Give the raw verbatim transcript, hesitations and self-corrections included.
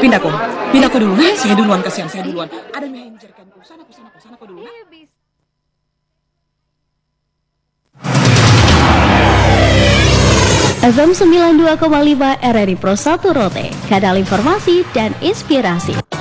pindah kok. Pindah kok dulu. Nah, saya duluan, kasihan saya duluan. Ada yang menceritakan kok. Sana, sana, sana kok dulu. Nah. F M sembilan puluh dua koma lima R R I Pro satu Rote, kanal informasi dan inspirasi.